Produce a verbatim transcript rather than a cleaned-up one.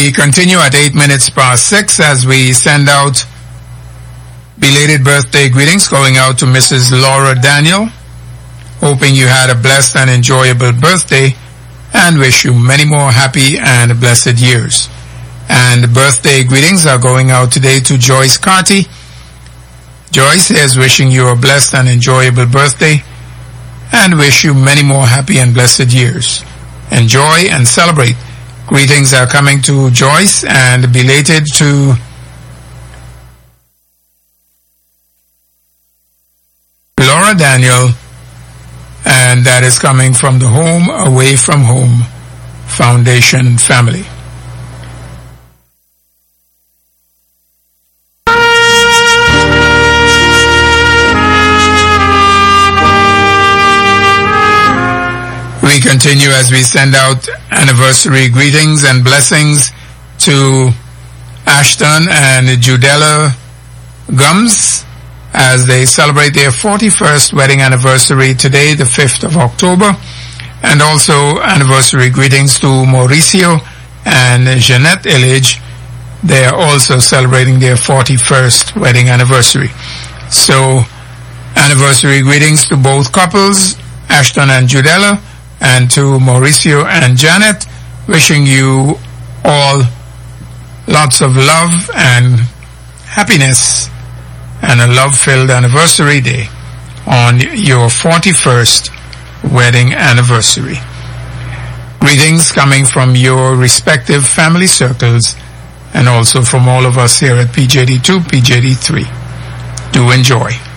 We continue at eight minutes past six as we send out belated birthday greetings going out to Missus Laura Daniel, hoping you had a blessed and enjoyable birthday and wish you many more happy and blessed years. And birthday greetings are going out today to Joyce Carty. Joyce is wishing you a blessed and enjoyable birthday and wish you many more happy and blessed years. Enjoy and celebrate. Greetings are coming to Joyce and belated to Laura Daniel, and that is coming from the Home Away from Home Foundation family. We continue as we send out anniversary greetings and blessings to Ashton and Judella Gums as they celebrate their forty-first wedding anniversary today, the fifth of October. And also anniversary greetings to Mauricio and Jeanette Illich. They are also celebrating their forty-first wedding anniversary. So anniversary greetings to both couples, Ashton and Judella, and to Mauricio and Janet, wishing you all lots of love and happiness and a love-filled anniversary day on your forty-first wedding anniversary. Greetings coming from your respective family circles and also from all of us here at P J D two, P J D three. Do enjoy.